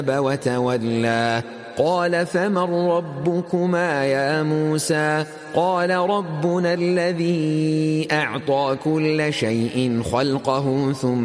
وتولى قال فمن ربكما يا موسى قال ربنا الذي أعطى كل شيء خلقه ثم